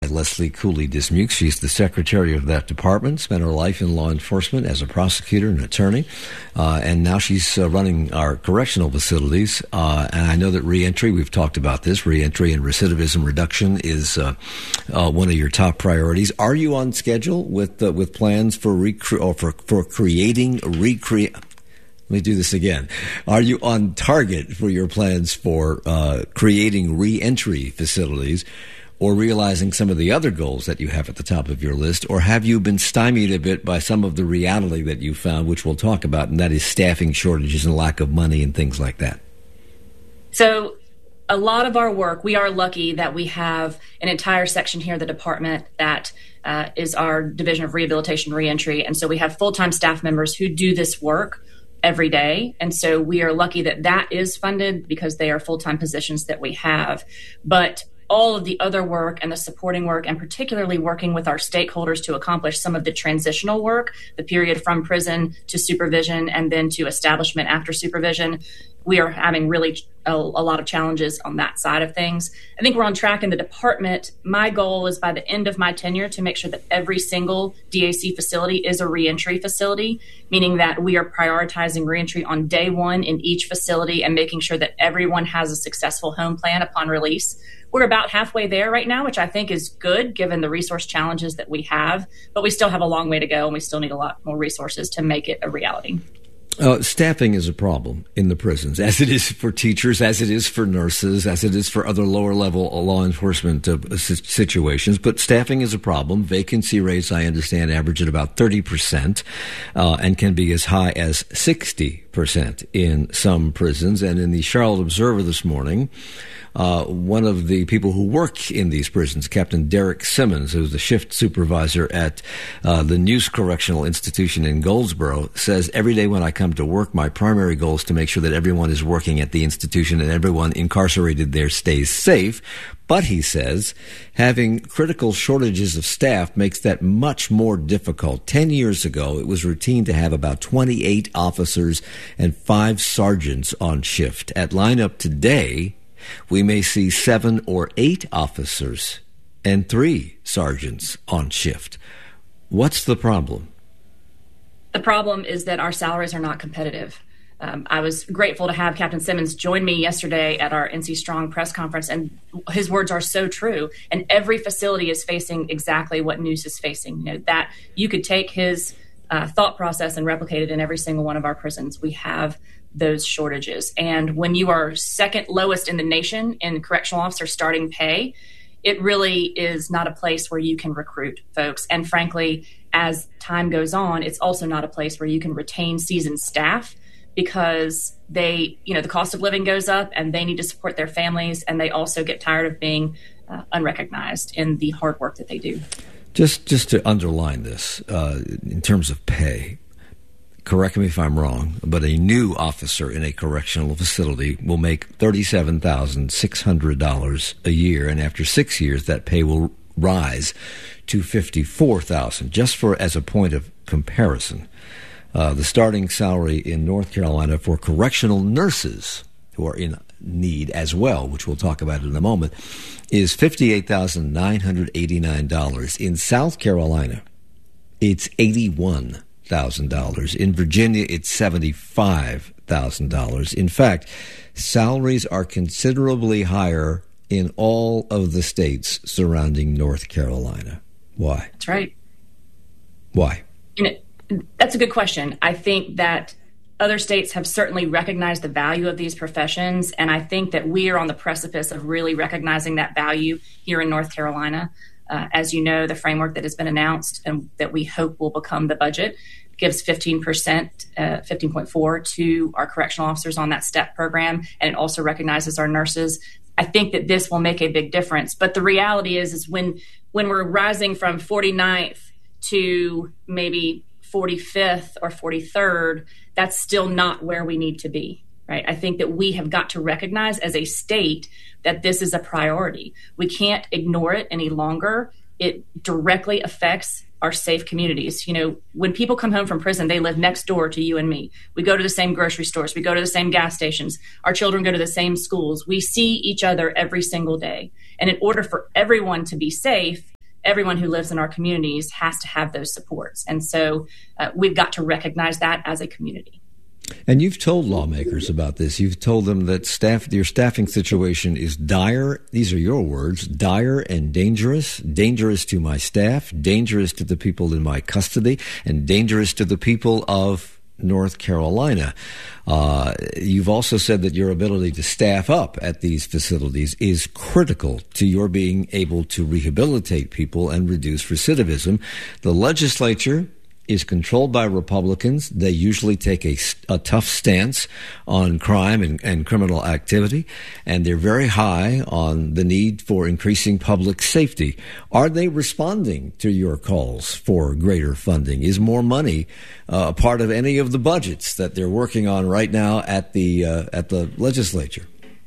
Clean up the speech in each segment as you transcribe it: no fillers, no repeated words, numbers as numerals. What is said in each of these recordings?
Leslie Cooley-Dismuke. She's the secretary of that department, spent her life in law enforcement as a prosecutor and attorney, and now she's running our correctional facilities. And I know that reentry, we've talked about this, reentry and recidivism reduction is one of your top priorities. Are you on schedule with plans for creating Let me do this again. Are you on target for your plans for creating reentry facilities or realizing some of the other goals that you have at the top of your list? Or have you been stymied a bit by some of the reality that you found, which we'll talk about, and that is staffing shortages and lack of money and things like that? So a lot of our work, we are lucky that we have an entire section here in the department that is our Division of Rehabilitation and Reentry. And so we have full-time staff members who do this work every day. And so we are lucky that that is funded because they are full-time positions that we have. But all of the other work and the supporting work, and particularly working with our stakeholders to accomplish some of the transitional work, the period from prison to supervision and then to establishment after supervision, we are having really a lot of challenges on that side of things. I think we're on track in the department. My goal is by the end of my tenure to make sure that every single DAC facility is a reentry facility, meaning that we are prioritizing reentry on day one in each facility and making sure that everyone has a successful home plan upon release. We're about halfway there right now, which I think is good given the resource challenges that we have, but we still have a long way to go and we still need a lot more resources to make it a reality. Staffing is a problem in the prisons, as it is for teachers, as it is for nurses, as it is for other lower-level law enforcement situations. But staffing is a problem. Vacancy rates, I understand, average at about 30% and can be as high as 60% in some prisons. And in the Charlotte Observer this morning, one of the people who work in these prisons, Captain Derek Simmons, who's the shift supervisor at the Neuse Correctional Institution in Goldsboro, says, every day when I come to work, my primary goal is to make sure that everyone is working at the institution and everyone incarcerated there stays safe. But he says, having critical shortages of staff makes that much more difficult. 10 years ago, it was routine to have about 28 officers and 5 sergeants on shift. At lineup today, we may see 7 or 8 officers and 3 sergeants on shift. What's the problem? The problem is that our salaries are not competitive. I was grateful to have Captain Simmons join me yesterday at our NC Strong press conference, and his words are so true. And every facility is facing exactly what Neuse is facing. You know, that you could take his thought process and replicate it in every single one of our prisons. We have those shortages. And when you are second lowest in the nation in correctional officer starting pay, it really is not a place where you can recruit folks. And frankly, as time goes on, it's also not a place where you can retain seasoned staff because the cost of living goes up and they need to support their families, and they also get tired of being unrecognized in the hard work that they do. Just to underline this, in terms of pay, correct me if I'm wrong, but a new officer in a correctional facility will make $37,600 a year, and after 6 years, that pay will rise to $54,000. Just as a point of comparison, the starting salary in North Carolina for correctional nurses who are in need as well, which we'll talk about in a moment, is $58,989. In South Carolina, it's $81,000. In Virginia, it's $75,000. In fact, salaries are considerably higher in all of the states surrounding North Carolina. Why? That's right. Why? That's a good question. I think that other states have certainly recognized the value of these professions, and I think that we are on the precipice of really recognizing that value here in North Carolina. As you know, the framework that has been announced and that we hope will become the budget gives 15%, 15.4 to our correctional officers on that STEP program, and it also recognizes our nurses. I think that this will make a big difference. But the reality is when we're rising from 49th to maybe 45th or 43rd, that's still not where we need to be, right? I think that we have got to recognize as a state that this is a priority. We can't ignore it any longer. It directly affects our safe communities. You know, when people come home from prison, they live next door to you and me. We go to the same grocery stores. We go to the same gas stations. Our children go to the same schools. We see each other every single day. And in order for everyone to be safe, everyone who lives in our communities has to have those supports. And so we've got to recognize that as a community. And you've told lawmakers about this. You've told them that your staffing situation is dire. These are your words, dire and dangerous to my staff, dangerous to the people in my custody, and dangerous to the people of North Carolina. You've also said that your ability to staff up at these facilities is critical to your being able to rehabilitate people and reduce recidivism. The legislature is controlled by Republicans. They usually take a tough stance on crime and criminal activity, and they're very high on the need for increasing public safety. Are they responding to your calls for greater funding? Is more money a part of any of the budgets that they're working on right now at the legislature?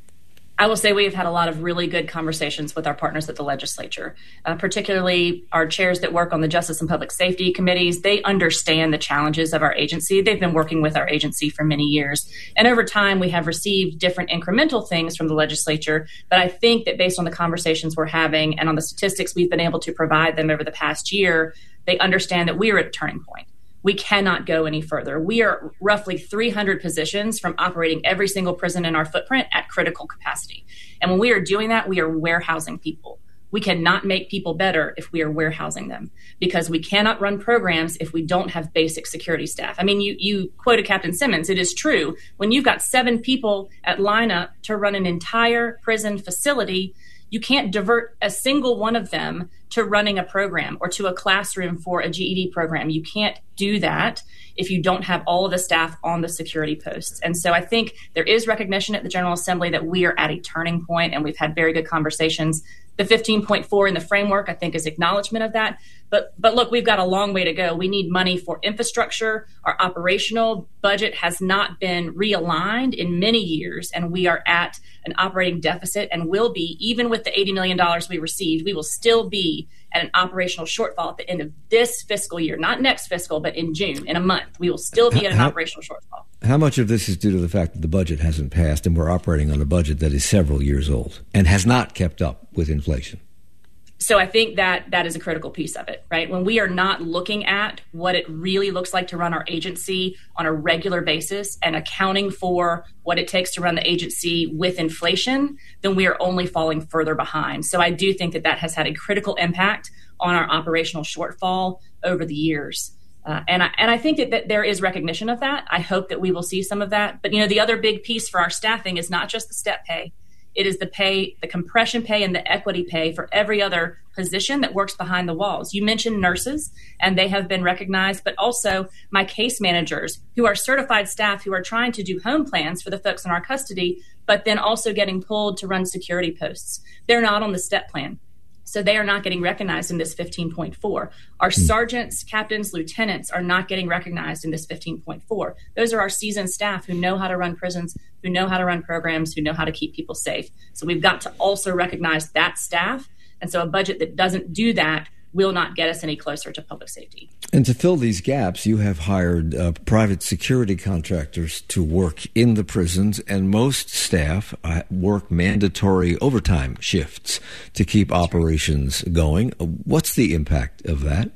I will say we have had a lot of really good conversations with our partners at the legislature, particularly our chairs that work on the Justice and Public Safety committees. They understand the challenges of our agency. They've been working with our agency for many years. And over time, we have received different incremental things from the legislature. But I think that based on the conversations we're having and on the statistics we've been able to provide them over the past year, they understand that we are at a turning point. We cannot go any further. We are roughly 300 positions from operating every single prison in our footprint at critical capacity. And when we are doing that, we are warehousing people. We cannot make people better if we are warehousing them, because we cannot run programs if we don't have basic security staff. I mean, you quoted Captain Simmons. It is true. When you've got 7 people at lineup to run an entire prison facility, you can't divert a single one of them to running a program or to a classroom for a GED program. You can't do that if you don't have all of the staff on the security posts. And so I think there is recognition at the General Assembly that we are at a turning point, and we've had very good conversations. The 15.4 in the framework, I think, is acknowledgement of that. But look, we've got a long way to go. We need money for infrastructure. Our operational budget has not been realigned in many years, and we are at an operating deficit and will be, even with the $80 million we received, we will still be at an operational shortfall at the end of this fiscal year, not next fiscal, but in June, in a month. We will still be at an operational shortfall. How much of this is due to the fact that the budget hasn't passed and we're operating on a budget that is several years old and has not kept up with inflation? So I think that is a critical piece of it, right? When we are not looking at what it really looks like to run our agency on a regular basis and accounting for what it takes to run the agency with inflation, then we are only falling further behind. So I do think that has had a critical impact on our operational shortfall over the years. And I think that there is recognition of that. I hope that we will see some of that. But, the other big piece for our staffing is not just the step pay. It is the pay, the compression pay, and the equity pay for every other position that works behind the walls. You mentioned nurses, and they have been recognized, but also my case managers, who are certified staff who are trying to do home plans for the folks in our custody, but then also getting pulled to run security posts. They're not on the step plan. So they are not getting recognized in this 15.4. Our sergeants, captains, lieutenants are not getting recognized in this 15.4. Those are our seasoned staff who know how to run prisons, who know how to run programs, who know how to keep people safe. So we've got to also recognize that staff. And so a budget that doesn't do that will not get us any closer to public safety. And to fill these gaps, you have hired private security contractors to work in the prisons, and most staff work mandatory overtime shifts to keep operations going. What's the impact of that?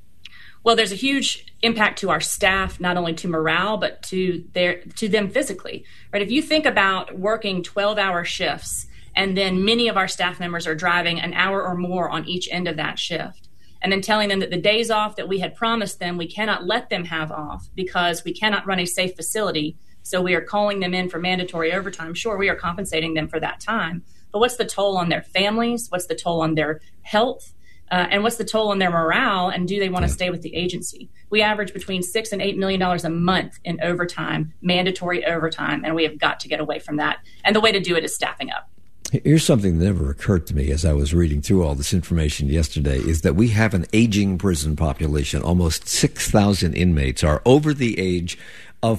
Well, there's a huge impact to our staff, not only to morale, but to them physically. Right? If you think about working 12-hour shifts, and then many of our staff members are driving an hour or more on each end of that shift, and then telling them that the days off that we had promised them, we cannot let them have off because we cannot run a safe facility. So we are calling them in for mandatory overtime. Sure, we are compensating them for that time. But what's the toll on their families? What's the toll on their health? And what's the toll on their morale? And do they want to stay with the agency? We average between $6 and $8 million a month in overtime, mandatory overtime, and we have got to get away from that. And the way to do it is staffing up. Here's something that never occurred to me as I was reading through all this information yesterday, is that we have an aging prison population. Almost 6,000 inmates are over the age of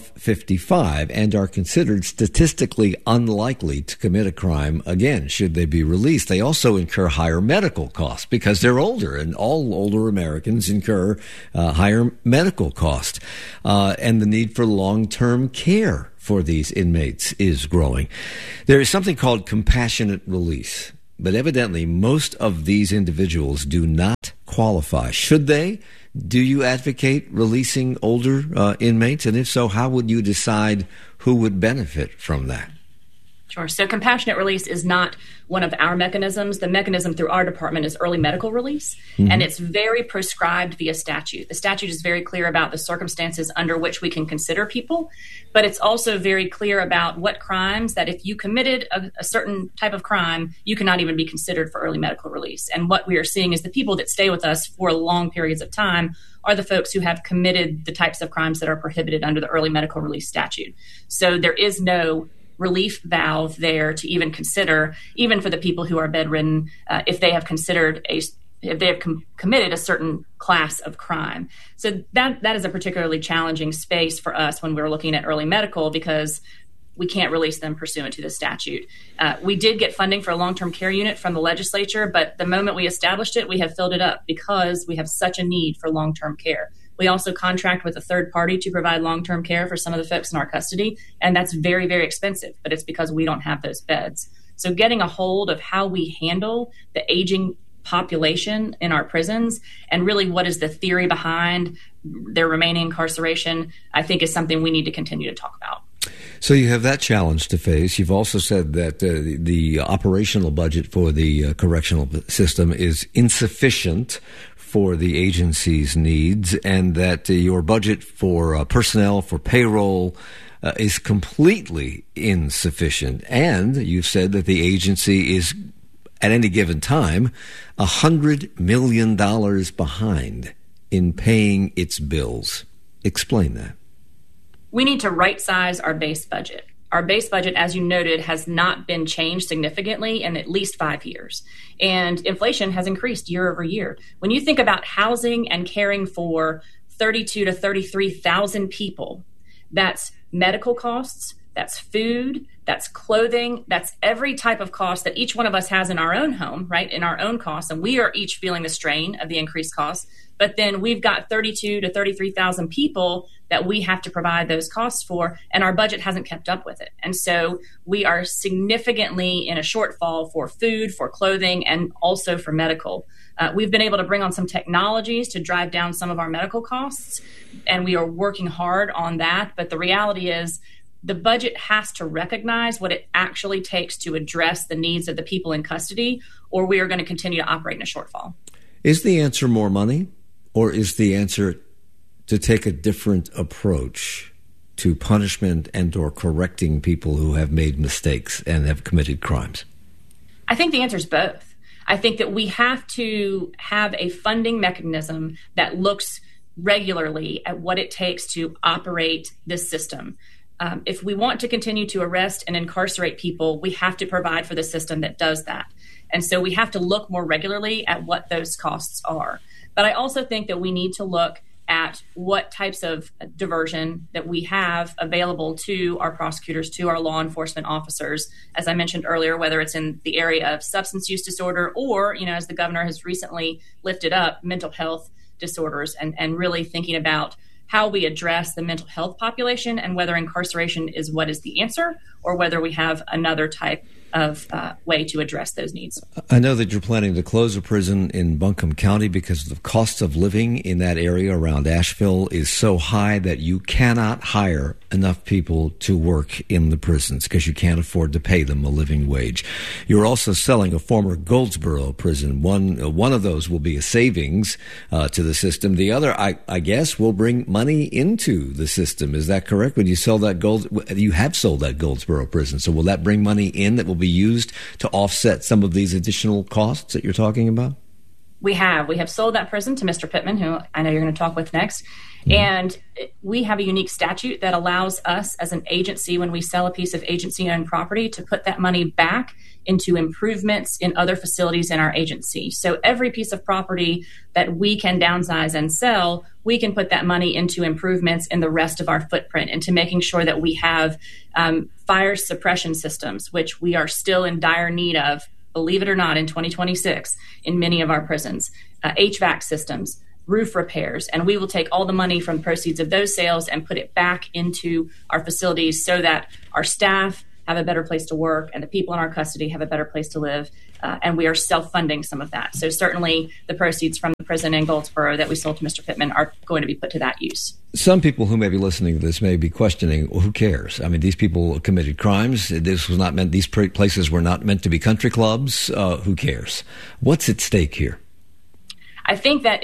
55 and are considered statistically unlikely to commit a crime again should they be released. They also incur higher medical costs because they're older, and all older Americans incur higher medical costs. And the need for long-term care for these inmates is growing. There is something called compassionate release, but evidently most of these individuals do not qualify. Should they? Do you advocate releasing older inmates? And if so, how would you decide who would benefit from that? Sure. So compassionate release is not one of our mechanisms. The mechanism through our department is early medical release, and it's very prescribed via statute. The statute is very clear about the circumstances under which we can consider people, but it's also very clear about what crimes that if you committed a certain type of crime, you cannot even be considered for early medical release. And what we are seeing is the people that stay with us for long periods of time are the folks who have committed the types of crimes that are prohibited under the early medical release statute. So there is no relief valve there to even consider, even for the people who are bedridden, if they have committed a certain class of crime. So that is a particularly challenging space for us when we're looking at early medical, because we can't release them pursuant to the statute. We did get funding for a long-term care unit from the legislature, but the moment we established it, we have filled it up because we have such a need for long-term care. We also contract with a third party to provide long-term care for some of the folks in our custody, and that's very, very expensive, but it's because we don't have those beds. So getting a hold of how we handle the aging population in our prisons and really what is the theory behind their remaining incarceration, I think is something we need to continue to talk about. So you have that challenge to face. You've also said that the operational budget for the correctional system is insufficient for the agency's needs, and that your budget for personnel, for payroll, is completely insufficient. And you've said that the agency is, at any given time, $100 million behind in paying its bills. Explain that. We need to right-size our base budget. Our base budget, as you noted, has not been changed significantly in at least 5 years. And inflation has increased year over year. When you think about housing and caring for 32 to 33,000 people, that's medical costs, that's food, that's clothing, that's every type of cost that each one of us has in our own home, right, in our own costs. And we are each feeling the strain of the increased costs. But then we've got 32 to 33,000 people that we have to provide those costs for, and our budget hasn't kept up with it. And so we are significantly in a shortfall for food, for clothing, and also for medical. We've been able to bring on some technologies to drive down some of our medical costs, and we are working hard on that. But the reality is the budget has to recognize what it actually takes to address the needs of the people in custody, or we are going to continue to operate in a shortfall. Is the answer more money, or is the answer to take a different approach to punishment and or correcting people who have made mistakes and have committed crimes? I think the answer is both. I think that we have to have a funding mechanism that looks regularly at what it takes to operate this system. If we want to continue to arrest and incarcerate people, we have to provide for the system that does that. And so we have to look more regularly at what those costs are. But I also think that we need to look at what types of diversion that we have available to our prosecutors, to our law enforcement officers, as I mentioned earlier, whether it's in the area of substance use disorder or, as the governor has recently lifted up, mental health disorders, and really thinking about how we address the mental health population and whether incarceration is what is the answer or whether we have another type of way to address those needs. I know that you're planning to close a prison in Buncombe County because the cost of living in that area around Asheville is so high that you cannot hire enough people to work in the prisons because you can't afford to pay them a living wage. You're also selling a former Goldsboro prison. One of those will be a savings to the system. The other, I guess, will bring money into the system. Is that correct? When you sell that you have sold that Goldsboro prison. So will that bring money in that will be used to offset some of these additional costs that you're talking about? We have sold that prison to Mr. Pittman, who I know you're going to talk with next. And we have a unique statute that allows us as an agency, when we sell a piece of agency-owned property, to put that money back into improvements in other facilities in our agency. So every piece of property that we can downsize and sell, we can put that money into improvements in the rest of our footprint, into making sure that we have fire suppression systems, which we are still in dire need of, believe it or not, in 2026 in many of our prisons, HVAC systems, roof repairs, and we will take all the money from proceeds of those sales and put it back into our facilities so that our staff have a better place to work and the people in our custody have a better place to live. And we are self-funding some of that. So certainly the proceeds from the prison in Goldsboro that we sold to Mr. Pittman are going to be put to that use. Some people who may be listening to this may be questioning, well, who cares? I mean, these people committed crimes. This was not meant, these places were not meant to be country clubs. Who cares? What's at stake here? I think that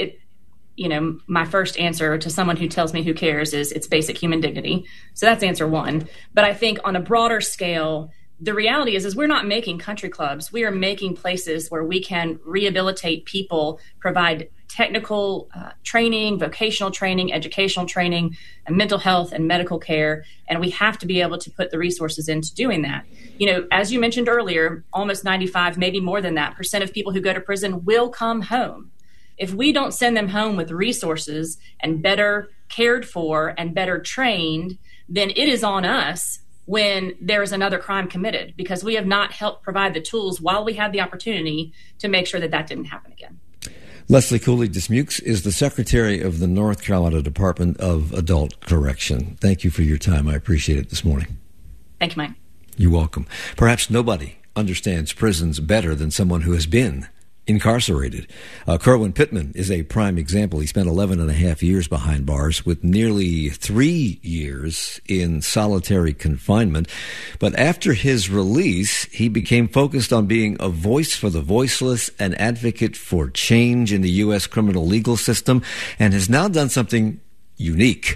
my first answer to someone who tells me who cares is it's basic human dignity. So that's answer one. But I think on a broader scale, the reality is we're not making country clubs. We are making places where we can rehabilitate people, provide technical training, vocational training, educational training, and mental health and medical care. And we have to be able to put the resources into doing that. As you mentioned earlier, almost 95, maybe more than that, % of people who go to prison will come home. If we don't send them home with resources and better cared for and better trained, then it is on us when there is another crime committed, because we have not helped provide the tools while we had the opportunity to make sure that didn't happen again. Leslie Cooley-Dismukes is the Secretary of the North Carolina Department of Adult Correction. Thank you for your time. I appreciate it this morning. Thank you, Mike. You're welcome. Perhaps nobody understands prisons better than someone who has been incarcerated. Kerwin Pittman is a prime example. He spent 11 and a half years behind bars with nearly 3 years in solitary confinement. But after his release, he became focused on being a voice for the voiceless, an advocate for change in the U.S. criminal legal system, and has now done something unique.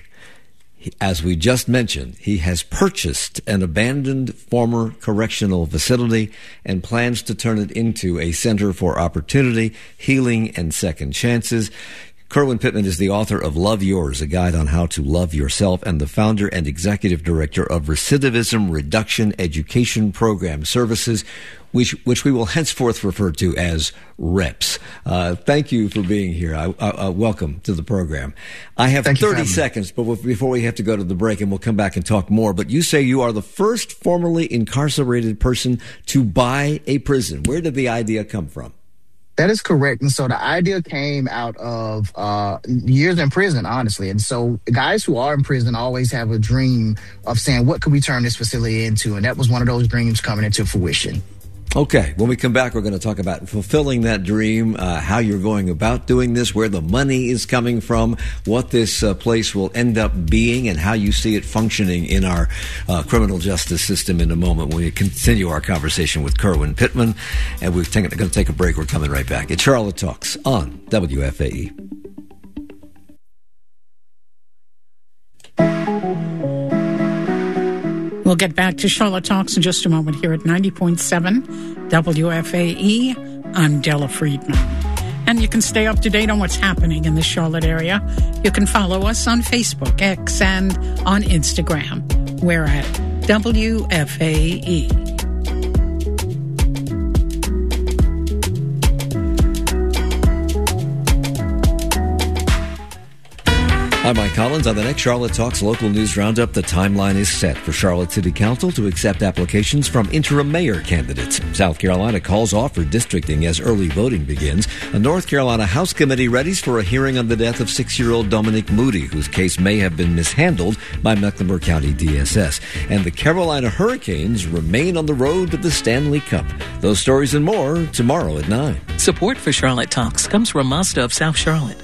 As we just mentioned, he has purchased an abandoned former correctional facility and plans to turn it into a center for opportunity, healing, and second chances. Kerwin Pittman is the author of Love Yours, a guide on how to love yourself, and the founder and executive director of Recidivism Reduction Education Program Services, which we will henceforth refer to as REPS. Thank you for being here. Welcome to the program. I have 30 seconds before we have to go to the break, and we'll come back and talk more. But you say you are the first formerly incarcerated person to buy a prison. Where did the idea come from? That is correct. And so the idea came out of years in prison, honestly. And so guys who are in prison always have a dream of saying, what could we turn this facility into? And that was one of those dreams coming into fruition. Okay. When we come back, we're going to talk about fulfilling that dream, how you're going about doing this, where the money is coming from, what this place will end up being, and how you see it functioning in our criminal justice system in a moment when we continue our conversation with Kerwin Pittman. And we're going to take a break. We're coming right back. It's Charlotte Talks on WFAE. We'll get back to Charlotte Talks in just a moment here at 90.7 WFAE. I'm Della Friedman. And you can stay up to date on what's happening in the Charlotte area. You can follow us on Facebook, X, and on Instagram. We're at WFAE. I'm Mike Collins. On the next Charlotte Talks local news roundup, the timeline is set for Charlotte City Council to accept applications from interim mayor candidates. South Carolina calls off redistricting as early voting begins. A North Carolina House Committee readies for a hearing on the death of 6-year-old Dominic Moody, whose case may have been mishandled by Mecklenburg County DSS. And the Carolina Hurricanes remain on the road to the Stanley Cup. Those stories and more tomorrow at 9. Support for Charlotte Talks comes from Mazda of South Charlotte.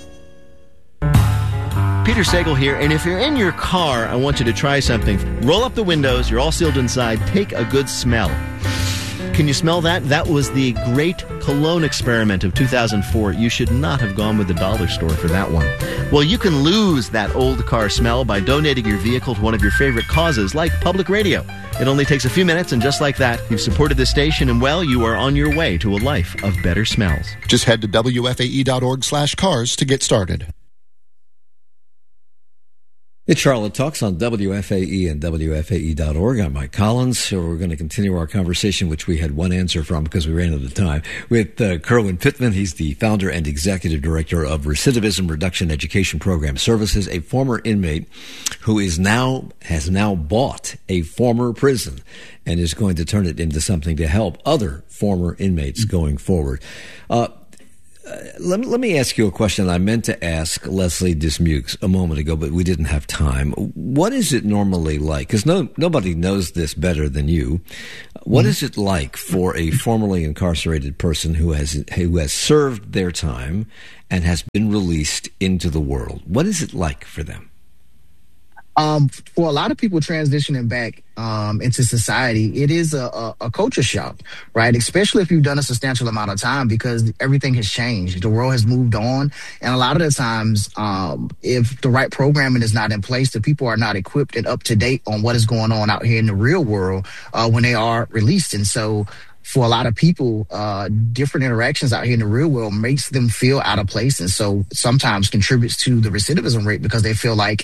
Peter Sagal here, and if you're in your car, I want you to try something. Roll up the windows, you're all sealed inside, take a good smell. Can you smell that? That was the great cologne experiment of 2004. You should not have gone with the dollar store for that one. Well, you can lose that old car smell by donating your vehicle to one of your favorite causes, like public radio. It only takes a few minutes, and just like that, you've supported the station, and well, you are on your way to a life of better smells. Just head to WFAE.org/cars to get started. It's Charlotte Talks on WFAE and WFAE.org. I'm Mike Collins. So we're going to continue our conversation, which we had one answer from because we ran out of time, with Kerwin Pittman. He's the founder and executive director of Recidivism Reduction Education Program Services, a former inmate who has now bought a former prison and is going to turn it into something to help other former inmates going forward. Let me ask you a question I meant to ask Leslie Dismukes a moment ago, but we didn't have time. What is it normally like? Because nobody knows this better than you. What is it like for a formerly incarcerated person who has served their time and has been released into the world? What is it like for them? For a lot of people transitioning back into society, it is a culture shock, right? Especially if you've done a substantial amount of time, because everything has changed. The world has moved on. And a lot of the times, if the right programming is not in place, the people are not equipped and up to date on what is going on out here in the real world when they are released. And so for a lot of people, different interactions out here in the real world makes them feel out of place. And so sometimes contributes to the recidivism rate, because they feel like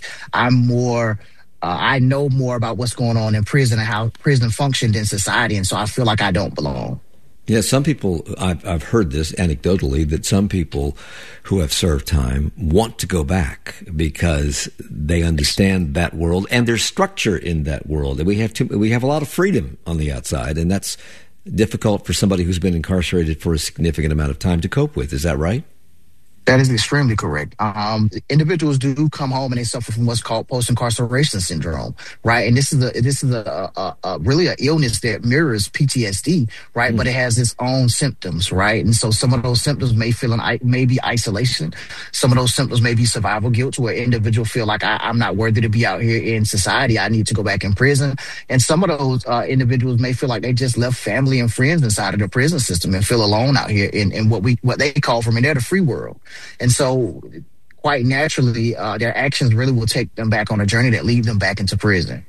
I know more about what's going on in prison and how prison functioned in society. And so I feel like I don't belong. Yeah, some people, I've heard this anecdotally, that some people who have served time want to go back because they understand that world and there's structure in that world. And we have a lot of freedom on the outside, and that's difficult for somebody who's been incarcerated for a significant amount of time to cope with. Is that right? That is extremely correct. Individuals do come home and they suffer from what's called post-incarceration syndrome, right? And this is really an illness that mirrors PTSD, right? But it has its own symptoms, right? And so some of those symptoms may be isolation. Some of those symptoms may be survival guilt, where individuals feel like I'm not worthy to be out here in society. I need to go back in prison. And some of those individuals may feel like they just left family and friends inside of the prison system and feel alone out here in what they call from in there the free world. And so quite naturally, their actions really will take them back on a journey that lead them back into prison.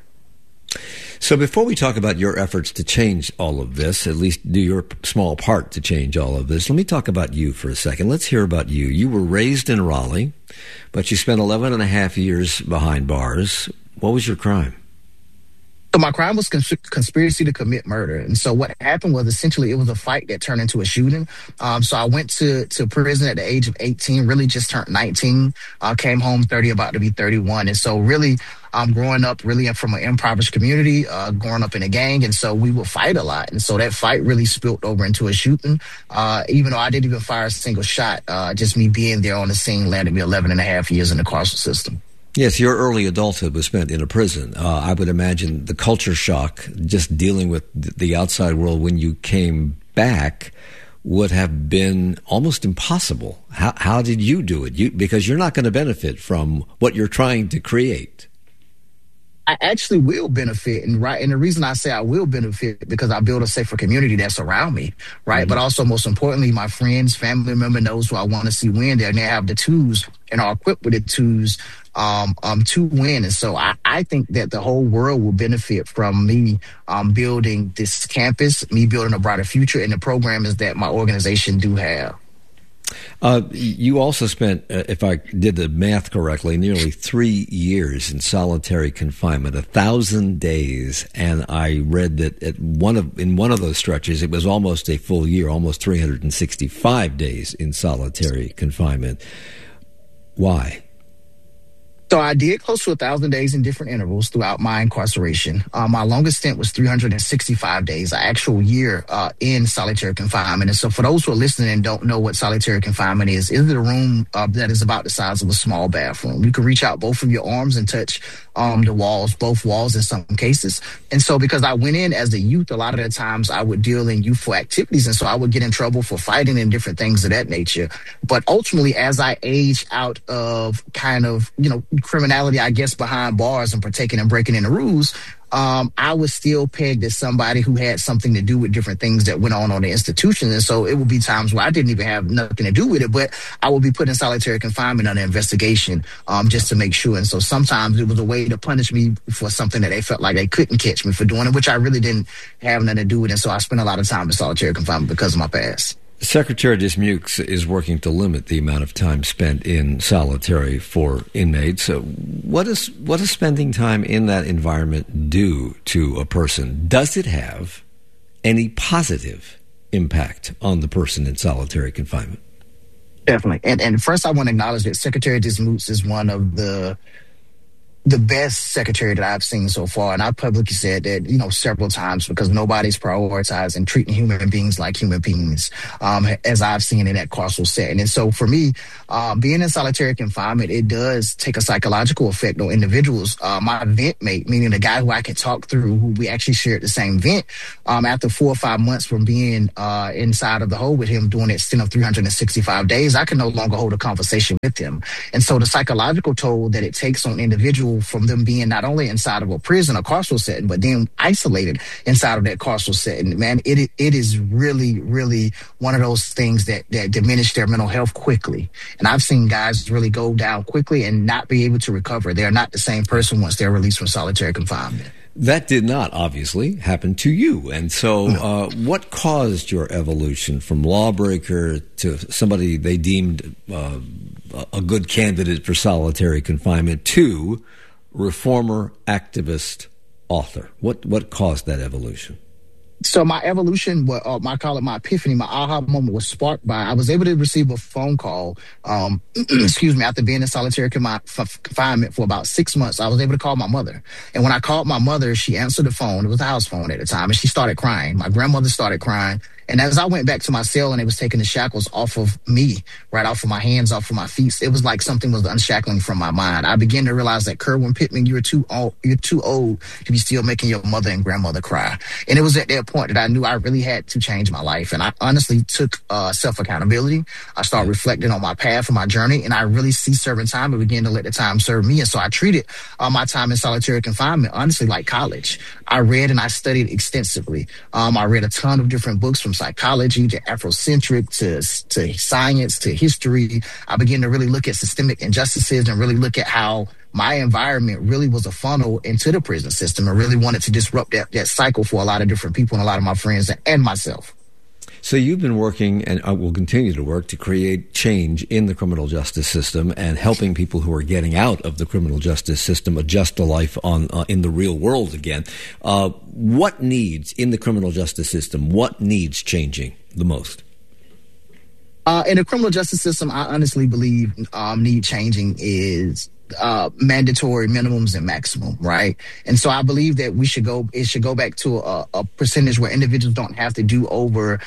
So before we talk about your efforts to change all of this, at least do your small part to change all of this, let me talk about you for a second. Let's hear about you. You were raised in Raleigh, but you spent 11 and a half years behind bars. What was your crime? So my crime was conspiracy to commit murder. And so what happened was essentially it was a fight that turned into a shooting. So I went to prison at the age of 18, really just turned 19, came home 30, about to be 31. And so really growing up really from an impoverished community, growing up in a gang. And so we would fight a lot. And so that fight really spilled over into a shooting. Even though I didn't even fire a single shot, just me being there on the scene landed me 11 and a half years in the carceral system. Yes, your early adulthood was spent in a prison. I would imagine the culture shock, just dealing with the outside world when you came back, would have been almost impossible. How did you do it? Because you're not going to benefit from what you're trying to create. I actually will benefit, and the reason I say I will benefit because I build a safer community that's around me, right? Mm-hmm. But also, most importantly, my friends, family member knows who I want to see win there, and they have the tools and are equipped with the tools to win. And so I think that the whole world will benefit from me building this campus, me building a brighter future, and the programs that my organization do have. You also spent, if I did the math correctly, nearly 3 years in solitary confinement, 1,000 days, and I read that in one of those stretches, it was almost a full year, almost 365 days in solitary confinement. Why? So I did close to 1,000 days in different intervals throughout my incarceration. My longest stint was 365 days, an actual year in solitary confinement. And so for those who are listening and don't know what solitary confinement is a room that is about the size of a small bathroom. You can reach out both of your arms and touch the walls, both walls in some cases. And so because I went in as a youth, a lot of the times I would deal in youthful activities. And so I would get in trouble for fighting and different things of that nature. But ultimately, as I aged out of kind of, criminality, I guess, behind bars and partaking and breaking in the rules, I was still pegged as somebody who had something to do with different things that went on the institution. And so it would be times where I didn't even have nothing to do with it, but I would be put in solitary confinement under investigation just to make sure. And so sometimes it was a way to punish me for something that they felt like they couldn't catch me for doing it, which I really didn't have nothing to do with. And so I spent a lot of time in solitary confinement because of my past. Secretary Dismukes is working to limit the amount of time spent in solitary for inmates. So what does spending time in that environment do to a person? Does it have any positive impact on the person in solitary confinement? Definitely. And first I want to acknowledge that Secretary Dismukes is one of the the best secretary that I've seen so far. And I've publicly said that, several times, because nobody's prioritizing treating human beings like human beings, as I've seen in that carceral setting. And so for me, being in solitary confinement, it does take a psychological effect on individuals. My vent mate, meaning the guy who I could talk through, who we actually shared the same vent, after 4 or 5 months from being inside of the hole with him doing that stint of 365 days, I can no longer hold a conversation with him. And so the psychological toll that it takes on individuals from them being not only inside of a prison, a carceral setting, but then isolated inside of that carceral setting, man, it is really, really one of those things that diminish their mental health quickly. And I've seen guys really go down quickly and not be able to recover. They're not the same person once they're released from solitary confinement. That did not, obviously, happen to you. And so what caused your evolution from lawbreaker to somebody they deemed a good candidate for solitary confinement to reformer, activist, author? What caused that evolution? So my evolution, I call it my epiphany, my aha moment was sparked by, I was able to receive a phone call, after being in solitary confinement for about 6 months. I was able to call my mother. And when I called my mother, she answered the phone. It was a house phone at the time. And she started crying. My grandmother started crying. And as I went back to my cell and they was taking the shackles off of me, right off of my hands, off of my feet, it was like something was unshackling from my mind. I began to realize that, Kerwin Pittman, you're too old to be still making your mother and grandmother cry. And it was at that point that I knew I really had to change my life. And I honestly took self-accountability. I started reflecting on my path and my journey, and I really ceased serving time and began to let the time serve me. And so I treated my time in solitary confinement, honestly, like college. I read and I studied extensively. I read a ton of different books, from psychology to Afrocentric to science to history. I began to really look at systemic injustices and really look at how my environment really was a funnel into the prison system, and really wanted to disrupt that cycle for a lot of different people and a lot of my friends and myself. So you've been working, and will continue to work, to create change in the criminal justice system and helping people who are getting out of the criminal justice system adjust to life in the real world again. What needs in the criminal justice system, what needs changing the most? In the criminal justice system, I honestly believe need changing is mandatory minimums and maximum, right? And so I believe that it should go back to a percentage where individuals don't have to do over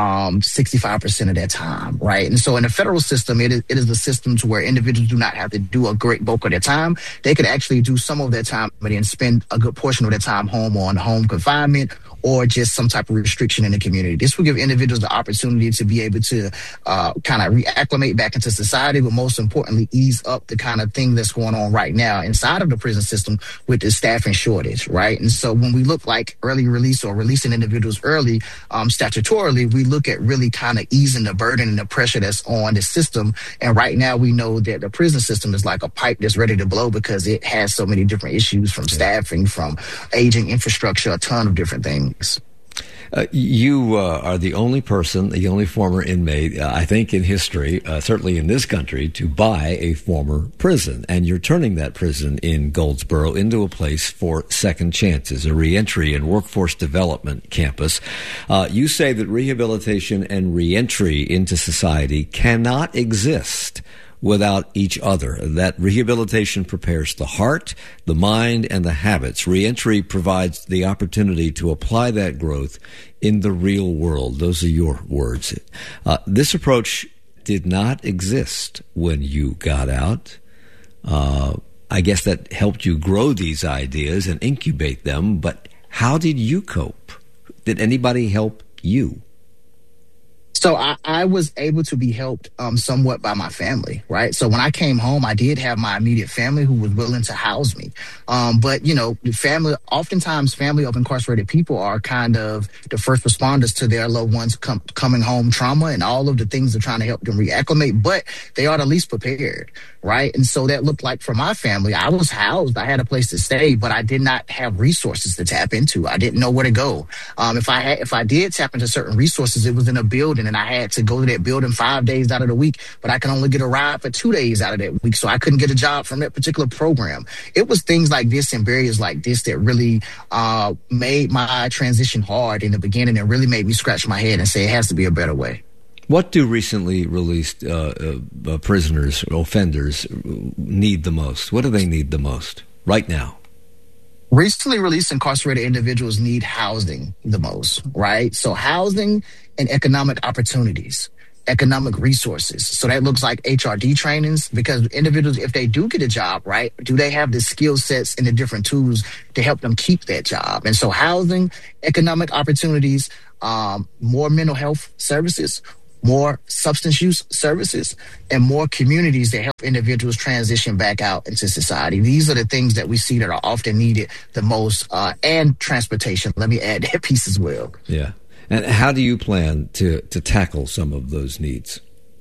65% of their time, right? And so in the federal system, it is a system to where individuals do not have to do a great bulk of their time. They could actually do some of their time and then spend a good portion of their time home on home confinement or just some type of restriction in the community. This will give individuals the opportunity to be able to kind of reacclimate back into society, but most importantly, ease up the kind of thing that's going on right now inside of the prison system with the staffing shortage, right? And so when we look like early release or releasing individuals early statutorily, we look at really kind of easing the burden and the pressure that's on the system. And right now we know that the prison system is like a pipe that's ready to blow because it has so many different issues, from staffing, from aging infrastructure, a ton of different things. You are the only person, the only former inmate, I think in history, certainly in this country, to buy a former prison. And you're turning that prison in Goldsboro into a place for second chances, a reentry and workforce development campus. You say that rehabilitation and reentry into society cannot exist without each other. That rehabilitation prepares the heart, the mind, and the habits. Reentry provides the opportunity to apply that growth in the real world. Those are your words. This approach did not exist when you got out. I guess that helped you grow these ideas and incubate them, but how did you cope? Did anybody help you? So I was able to be helped somewhat by my family, right? So when I came home, I did have my immediate family who was willing to house me. But, oftentimes family of incarcerated people are kind of the first responders to their loved ones coming home trauma and all of the things they're trying to help them reacclimate, but they are the least prepared, right? And so that looked like for my family, I was housed, I had a place to stay, but I did not have resources to tap into. I didn't know where to go. If I did tap into certain resources, it was in a building, and I had to go to that building 5 days out of the week, but I could only get a ride for 2 days out of that week. So I couldn't get a job from that particular program. It was things like this and barriers like this that really made my transition hard in the beginning and really made me scratch my head and say it has to be a better way. What do recently released prisoners, offenders, need the most? What do they need the most? right now? Recently released incarcerated individuals need housing the most, right? So housing and economic opportunities, economic resources. So that looks like HRD trainings, because individuals, if they do get a job, right, do they have the skill sets and the different tools to help them keep that job? And so housing, economic opportunities, more mental health services, more substance use services, and more communities that help individuals transition back out into society. These are the things that we see that are often needed the most, and transportation. Let me add that piece as well. Yeah. And how do you plan to tackle some of those needs?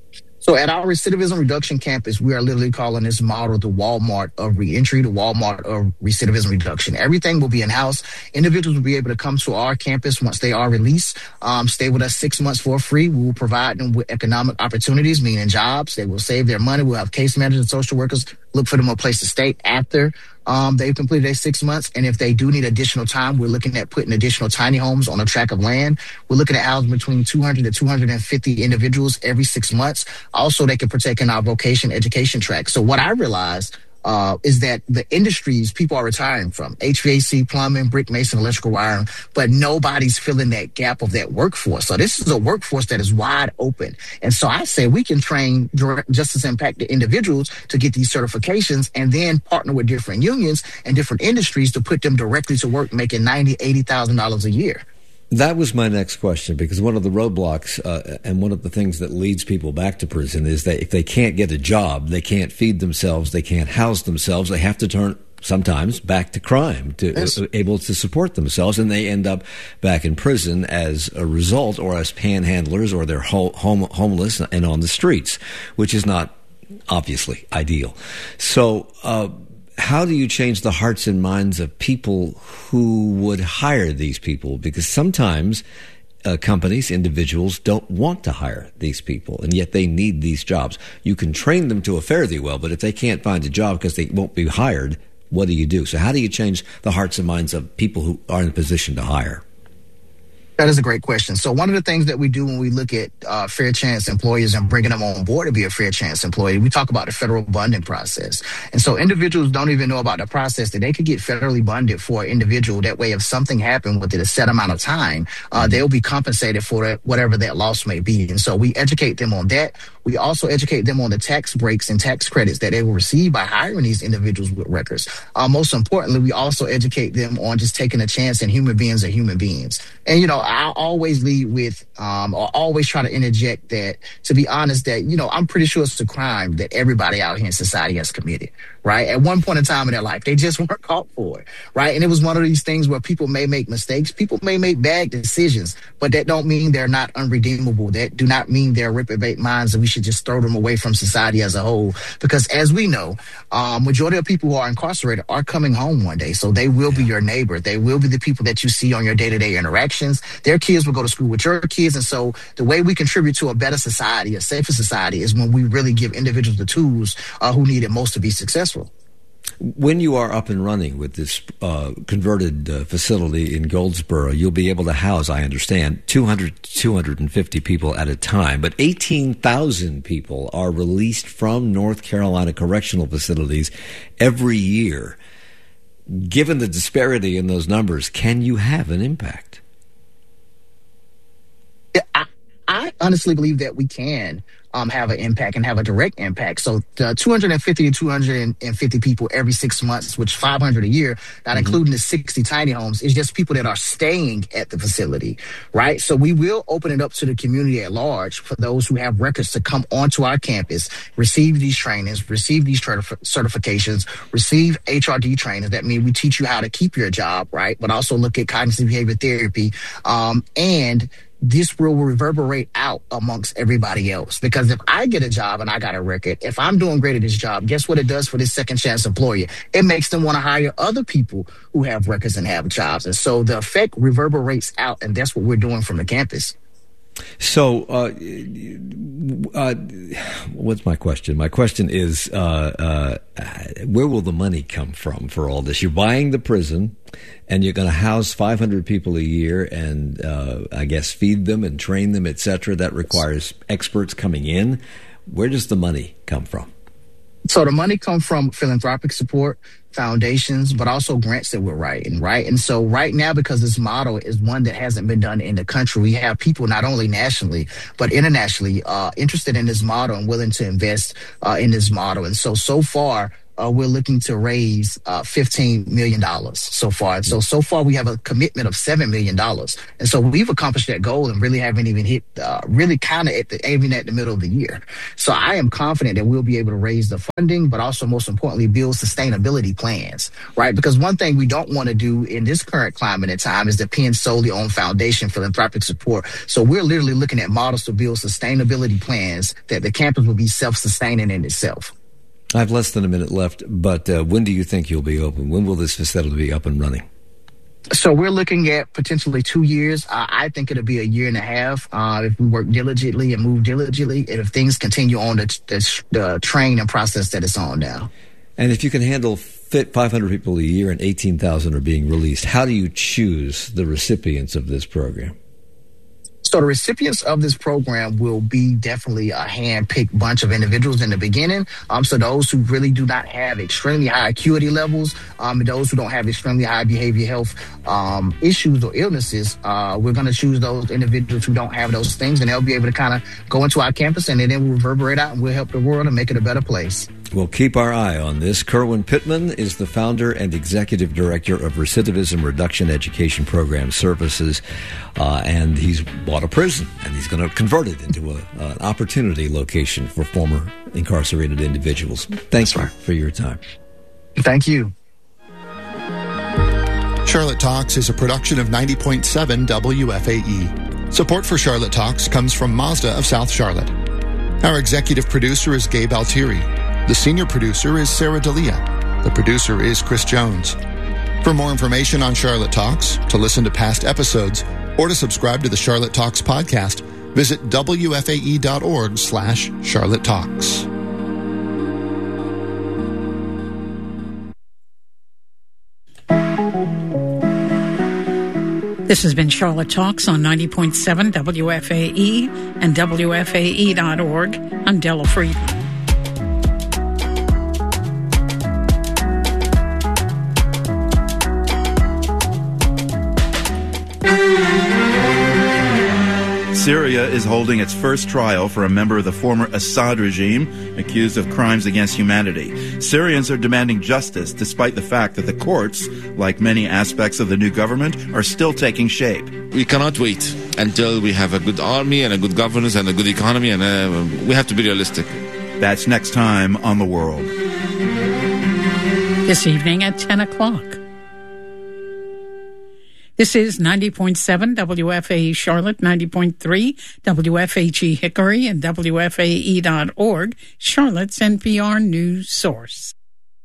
So at our recidivism reduction campus, we are literally calling this model the Walmart of reentry, the Walmart of recidivism reduction. Everything will be in-house. Individuals will be able to come to our campus once they are released, stay with us 6 months for free. We will provide them with economic opportunities, meaning jobs. They will save their money. We'll have case managers and social workers look for them a place to stay after they've completed their 6 months. And if they do need additional time, we're looking at putting additional tiny homes on a tract of land. We're looking at housing between 200 to 250 individuals every 6 months. Also, they can partake in our vocation education track. So what I realized is that the industries people are retiring from, HVAC, plumbing, brick, mason, electrical wiring, but nobody's filling that gap of that workforce. So this is a workforce that is wide open. And so I say we can train direct justice impacted individuals to get these certifications and then partner with different unions and different industries to put them directly to work making $90,000, $80,000 a year. That was my next question, because one of the roadblocks and one of the things that leads people back to prison is that if they can't get a job, they can't feed themselves, they can't house themselves, they have to turn sometimes back to crime to able to support themselves, and they end up back in prison as a result, or as panhandlers, or they're homeless and on the streets, which is not obviously ideal. So how do you change the hearts and minds of people who would hire these people? Because sometimes companies, individuals don't want to hire these people, and yet they need these jobs. You can train them to a fare thee well, but if they can't find a job because they won't be hired, what do you do? So how do you change the hearts and minds of people who are in a position to hire? That is a great question. So one of the things that we do when we look at fair chance employers and bringing them on board to be a fair chance employee, we talk about the federal bonding process. And so individuals don't even know about the process that they could get federally bonded for an individual. That way, if something happened within a set amount of time, they'll be compensated for whatever that loss may be. And so we educate them on that. We also educate them on the tax breaks and tax credits that they will receive by hiring these individuals with records. Most importantly, we also educate them on just taking a chance in human beings are human beings. And, you know, I always lead with, or always try to interject that, to be honest, that, you know, I'm pretty sure it's a crime that everybody out here in society has committed, right? At one point in time in their life, they just weren't caught for it, right? And it was one of these things where people may make mistakes, people may make bad decisions, but that don't mean they're not unredeemable. That do not mean they're reprobate minds and we should just throw them away from society as a whole. Because as we know, majority of people who are incarcerated are coming home one day. So they will be your neighbor. They will be the people that you see on your day-to-day interactions. Their kids will go to school with your kids. And so the way we contribute to a better society, a safer society, is when we really give individuals the tools who need it most to be successful. When you are up and running with this converted facility in Goldsboro, you'll be able to house, I understand, 200 to 250 people at a time. But 18,000 people are released from North Carolina correctional facilities every year. Given the disparity in those numbers, can you have an impact? I honestly believe that we can have an impact and have a direct impact. So 250 to 250 people every 6 months, which 500 a year, not including the 60 tiny homes, is just people that are staying at the facility, right? So we will open it up to the community at large for those who have records to come onto our campus, receive these trainings, receive these certifications, receive HRD trainings. That means we teach you how to keep your job, right? But also look at cognitive behavior therapy, and this will reverberate out amongst everybody else. Because if I get a job and I got a record, if I'm doing great at this job, guess what it does for this second chance employer? It makes them want to hire other people who have records and have jobs. And so the effect reverberates out, and that's what we're doing from the campus. So, what's my question? My question is, where will the money come from for all this? You're buying the prison, and you're going to house 500 people a year, and I guess feed them and train them, etc. That requires experts coming in. Where does the money come from? So the money comes from philanthropic support, foundations, but also grants that we're writing, right? And so right now, because this model is one that hasn't been done in the country, we have people not only nationally, but internationally interested in this model and willing to invest in this model. And so far, we're looking to raise $15 million so far. And so far we have a commitment of $7 million. And so we've accomplished that goal and really haven't even hit, really kind of aiming at the middle of the year. So I am confident that we'll be able to raise the funding, but also most importantly, build sustainability plans, right? Because one thing we don't want to do in this current climate and time is depend solely on foundation philanthropic support. So we're literally looking at models to build sustainability plans that the campus will be self-sustaining in itself. I have less than a minute left, but when do you think you'll be open? When will this facility be up and running? So we're looking at potentially 2 years. I think it'll be a year and a half if we work diligently and move diligently, and if things continue on the train and process that it's on now. And if you can handle 500 people a year and 18,000 are being released, how do you choose the recipients of this program? So the recipients of this program will be definitely a hand-picked bunch of individuals in the beginning. So those who really do not have extremely high acuity levels, and those who don't have extremely high behavioral health issues or illnesses, we're going to choose those individuals who don't have those things, and they'll be able to kind of go into our campus, and then we'll reverberate out, and we'll help the world and make it a better place. We'll keep our eye on this. Kerwin Pittman is the founder and executive director of Recidivism Reduction Education Program Services, and he's bought a prison, and he's going to convert it into an opportunity location for former incarcerated individuals. Thanks for your time. Thank you. Charlotte Talks is a production of 90.7 WFAE. Support for Charlotte Talks comes from Mazda of South Charlotte. Our executive producer is Gabe Altieri. The senior producer is Sarah D'Elia. The producer is Chris Jones. For more information on Charlotte Talks, to listen to past episodes, or to subscribe to the Charlotte Talks podcast, visit WFAE.org/Charlotte Talks. This has been Charlotte Talks on 90.7 WFAE and WFAE.org. I'm Della Friedman. Syria is holding its first trial for a member of the former Assad regime accused of crimes against humanity. Syrians are demanding justice despite the fact that the courts, like many aspects of the new government, are still taking shape. We cannot wait until we have a good army and a good governance and a good economy, and we have to be realistic. That's next time on The World. This evening at 10 o'clock. This is 90.7 WFAE Charlotte, 90.3 WFHE Hickory, and WFAE.org, Charlotte's NPR news source.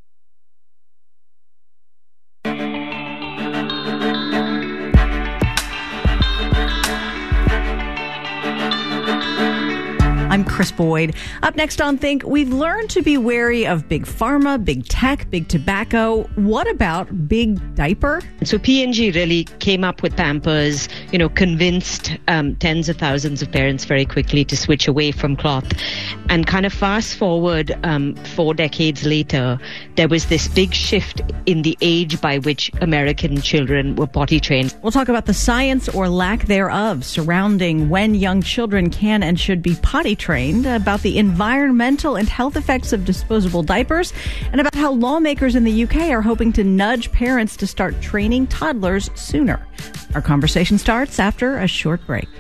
I'm Chris Boyd. Up next on Think, we've learned to be wary of big pharma, big tech, big tobacco. What about big diaper? So P&G really came up with Pampers, convinced tens of thousands of parents very quickly to switch away from cloth. And kind of fast forward 4 decades later, there was this big shift in the age by which American children were potty trained. We'll talk about the science or lack thereof surrounding when young children can and should be potty trained, about the environmental and health effects of disposable diapers, and about how lawmakers in the UK are hoping to nudge parents to start training toddlers sooner. Our conversation starts after a short break.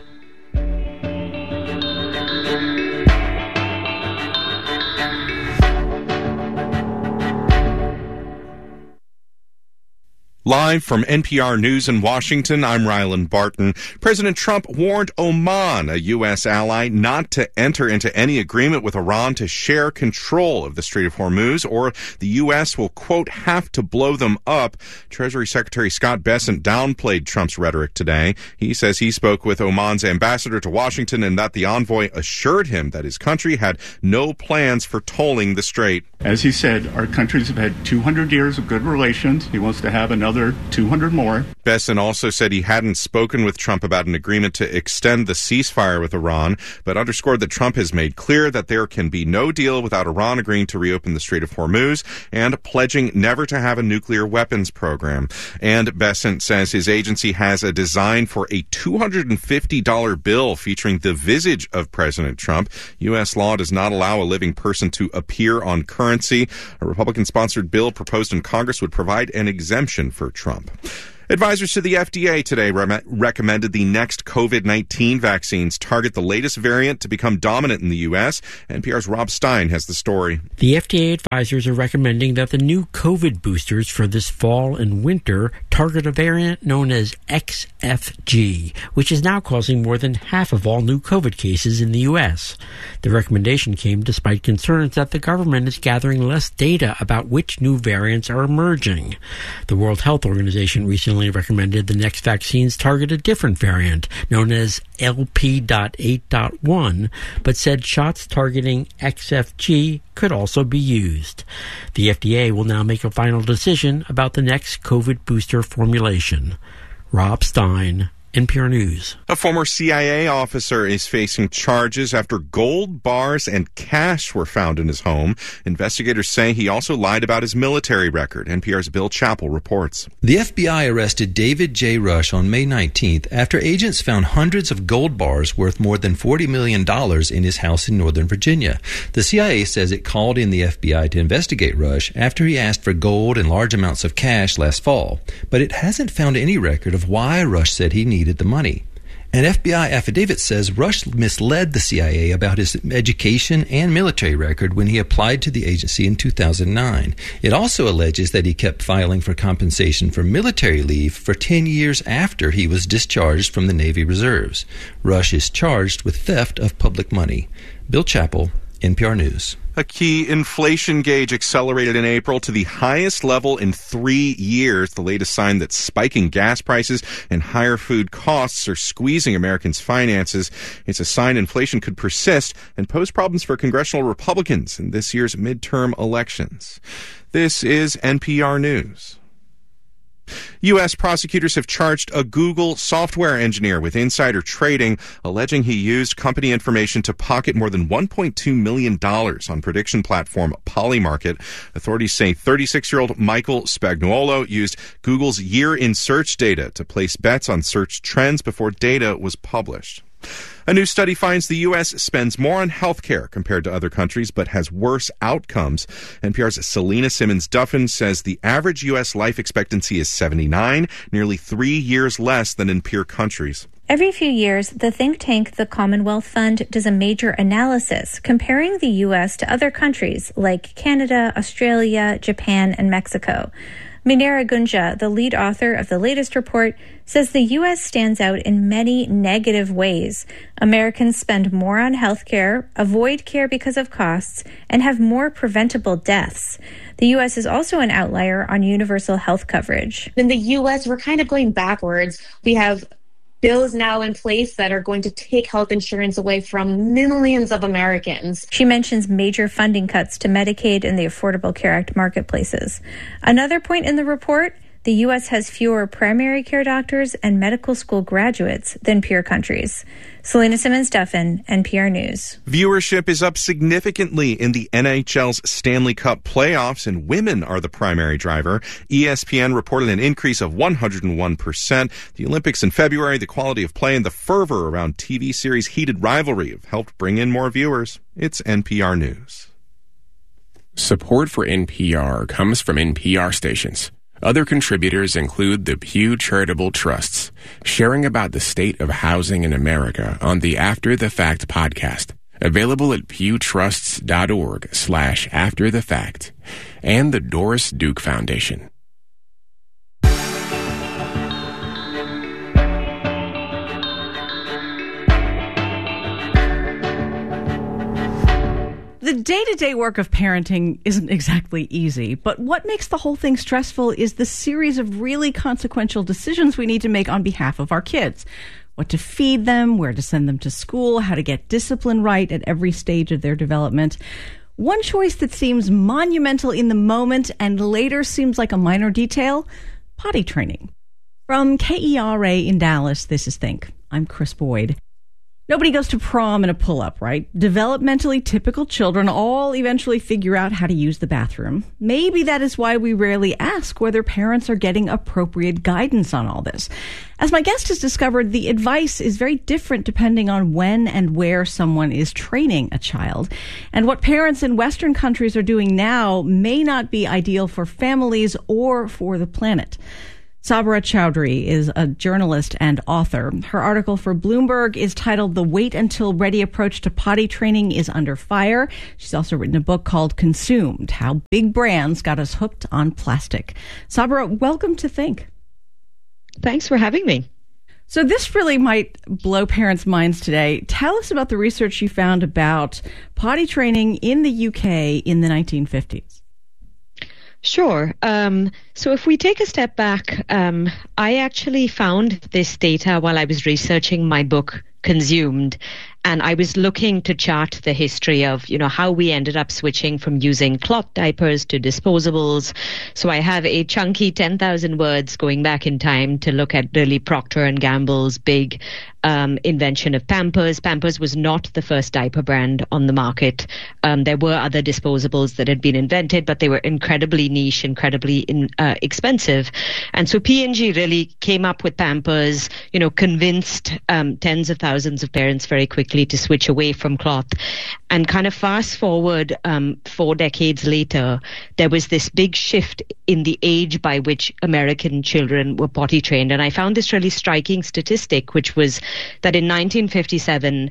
Live from NPR News in Washington, I'm Ryland Barton. President Trump warned Oman, a U.S. ally, not to enter into any agreement with Iran to share control of the Strait of Hormuz, or the U.S. will, quote, have to blow them up. Treasury Secretary Scott Bessent downplayed Trump's rhetoric today. He says he spoke with Oman's ambassador to Washington and that the envoy assured him that his country had no plans for tolling the strait. As he said, our countries have had 200 years of good relations. He wants to have another another 200 more. Besson also said he hadn't spoken with Trump about an agreement to extend the ceasefire with Iran, but underscored that Trump has made clear that there can be no deal without Iran agreeing to reopen the Strait of Hormuz and pledging never to have a nuclear weapons program. And Besson says his agency has a design for a $250 bill featuring the visage of President Trump. U.S. law does not allow a living person to appear on currency. A Republican-sponsored bill proposed in Congress would provide an exemption for Trump. Advisors to the FDA today recommended the next COVID-19 vaccines target the latest variant to become dominant in the U.S. NPR's Rob Stein has the story. The FDA advisors are recommending that the new COVID boosters for this fall and winter target a variant known as XFG, which is now causing more than half of all new COVID cases in the U.S. The recommendation came despite concerns that the government is gathering less data about which new variants are emerging. The World Health Organization recently recommended the next vaccines target a different variant known as LP.8.1, but said shots targeting XFG could also be used. The FDA will now make a final decision about the next COVID booster formulation. Rob Stein, NPR News. A former CIA officer is facing charges after gold bars and cash were found in his home. Investigators say he also lied about his military record. NPR's Bill Chappell reports. The FBI arrested David J. Rush on May 19th after agents found hundreds of gold bars worth more than $40 million in his house in Northern Virginia. The CIA says it called in the FBI to investigate Rush after he asked for gold and large amounts of cash last fall. But it hasn't found any record of why Rush said he needed the money. An FBI affidavit says Rush misled the CIA about his education and military record when he applied to the agency in 2009. It also alleges that he kept filing for compensation for military leave for 10 years after he was discharged from the Navy Reserves. Rush is charged with theft of public money. Bill Chappell, NPR News. A key inflation gauge accelerated in April to the highest level in 3 years, the latest sign that spiking gas prices and higher food costs are squeezing Americans' finances. It's a sign inflation could persist and pose problems for congressional Republicans in this year's midterm elections. This is NPR News. U.S. prosecutors have charged a Google software engineer with insider trading, alleging he used company information to pocket more than $1.2 million on prediction platform Polymarket. Authorities say 36-year-old Michael Spagnuolo used Google's year-in search data to place bets on search trends before data was published. A new study finds the U.S. spends more on health care compared to other countries, but has worse outcomes. NPR's Selena Simmons-Duffin says the average U.S. life expectancy is 79, nearly 3 years less than in peer countries. Every few years, the think tank The Commonwealth Fund does a major analysis comparing the U.S. to other countries like Canada, Australia, Japan, and Mexico. Minera Gunja, the lead author of the latest report, says the U.S. stands out in many negative ways. Americans spend more on health care, avoid care because of costs, and have more preventable deaths. The U.S. is also an outlier on universal health coverage. In the U.S., we're kind of going backwards. We have bills now in place that are going to take health insurance away from millions of Americans. She mentions major funding cuts to Medicaid and the Affordable Care Act marketplaces. Another point in the report, the U.S. has fewer primary care doctors and medical school graduates than peer countries. Selena Simmons-Duffin, NPR News. Viewership is up significantly in the NHL's Stanley Cup playoffs, and women are the primary driver. ESPN reported an increase of 101%. The Olympics in February, the quality of play, and the fervor around TV series Heated Rivalry have helped bring in more viewers. It's NPR News. Support for NPR comes from NPR stations. Other contributors include the Pew Charitable Trusts, sharing about the state of housing in America on the After the Fact podcast, available at pewtrusts.org/afterthefact, and the Doris Duke Foundation. The day-to-day work of parenting isn't exactly easy, but what makes the whole thing stressful is the series of really consequential decisions we need to make on behalf of our kids. What to feed them, where to send them to school, how to get discipline right at every stage of their development. One choice that seems monumental in the moment and later seems like a minor detail potty training. From KERA in Dallas, this is Think. I'm Chris Boyd. Nobody goes to prom in a pull-up, right? Developmentally typical children all eventually figure out how to use the bathroom. Maybe that is why we rarely ask whether parents are getting appropriate guidance on all this. As my guest has discovered, the advice is very different depending on when and where someone is training a child. And what parents in Western countries are doing now may not be ideal for families or for the planet. Sabra Chowdhury is a journalist and author. Her article for Bloomberg is titled "The Wait Until Ready Approach to Potty Training is Under Fire." She's also written a book called Consumed: How Big Brands Got Us Hooked on Plastic. Sabra, welcome to Think. Thanks for having me. So this really might blow parents' minds today. Tell us about the research you found about potty training in the UK in the 1950s. Sure. So if we take a step back, I actually found this data while I was researching my book, Consumed, and I was looking to chart the history of, how we ended up switching from using cloth diapers to disposables. So I have a chunky 10,000 words going back in time to look at really Procter & Gamble's big invention of Pampers. Pampers was not the first diaper brand on the market. There were other disposables that had been invented, but they were incredibly niche, incredibly expensive. And so P&G really came up with Pampers, convinced tens of thousands of parents very quickly to switch away from cloth. And kind of fast forward 4 decades later, there was this big shift in the age by which American children were potty trained. And I found this really striking statistic, which was that in 1957,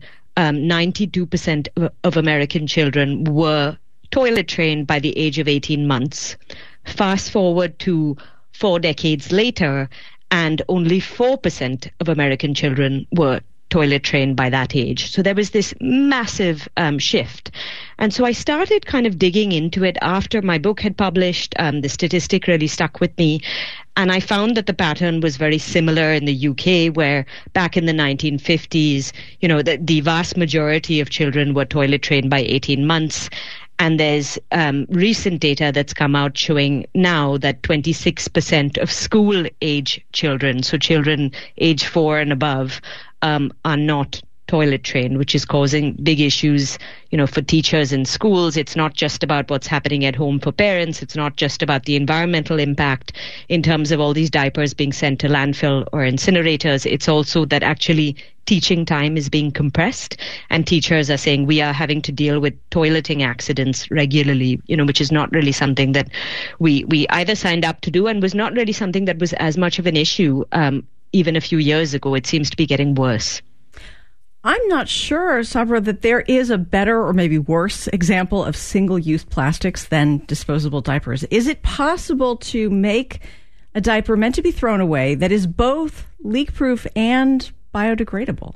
92% of American children were toilet trained by the age of 18 months. Fast forward to 4 decades later, and only 4% of American children were toilet trained by that age. So there was this massive shift. And so I started kind of digging into it after my book had published. The statistic really stuck with me. And I found that the pattern was very similar in the UK, where back in the 1950s, the vast majority of children were toilet trained by 18 months. And there's recent data that's come out showing now that 26% of school-age children, so children age 4 and above, are not toilet trained, which is causing big issues, for teachers in schools. It's not just about what's happening at home for parents. It's not just about the environmental impact in terms of all these diapers being sent to landfill or incinerators. It's also that actually teaching time is being compressed, and teachers are saying we are having to deal with toileting accidents regularly, which is not really something that we either signed up to do, and was not really something that was as much of an issue even a few years ago. It seems to be getting worse. I'm not sure, Sabra, that there is a better or maybe worse example of single-use plastics than disposable diapers. Is it possible to make a diaper meant to be thrown away that is both leak-proof and biodegradable?